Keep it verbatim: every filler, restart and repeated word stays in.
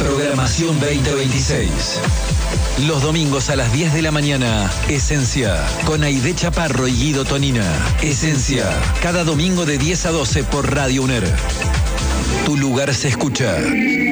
Programación veinte veintiséis. Los domingos a las diez de la mañana, Esencia, con Aide Chaparro y Guido Tonina. Esencia, cada domingo de diez a doce por Radio UNER. Tu lugar se escucha.